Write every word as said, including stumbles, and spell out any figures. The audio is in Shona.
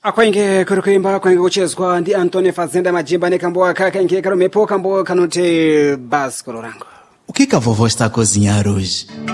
Akwenge kurukuimba kwenge kuchezwa ndi Antone Fazenda Majimba ne kamboa kaka inge karomepo kamboa kanote bas kolorango. O que que a vovó está a cozinhar hoje?